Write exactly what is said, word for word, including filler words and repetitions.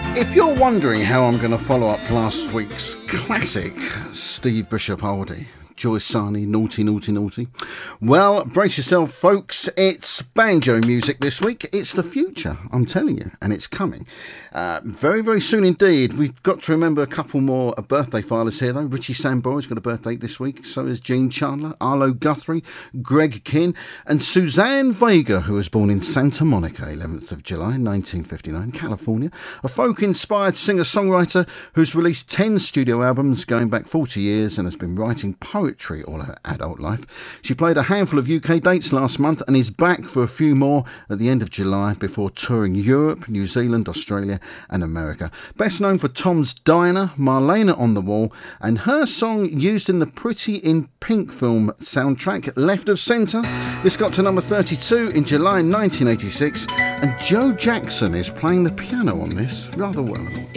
If you're wondering how I'm going to follow up last week's classic Steve Bishop oldie, Joy Sarney, Naughty, Naughty, Naughty. Well, brace yourself, folks. It's banjo music this week. It's the future, I'm telling you, and it's coming. Uh, very, very soon indeed. We've got to remember a couple more birthday filers here, though. Richie Samboro's got a birthday this week. So is Gene Chandler, Arlo Guthrie, Greg Kinn, and Suzanne Vega, who was born in Santa Monica, eleventh of July, nineteen fifty-nine, California. A folk-inspired singer-songwriter who's released ten studio albums going back forty years and has been writing poetry all her adult life. She played a handful of U K dates last month and is back for a few more at the end of July before touring Europe, New Zealand, Australia and America. Best known for Tom's Diner, Marlena on the Wall, and her song used in the Pretty in Pink film soundtrack, Left of Centre. This got to number thirty-two in July nineteen eighty-six, and Joe Jackson is playing the piano on this rather well.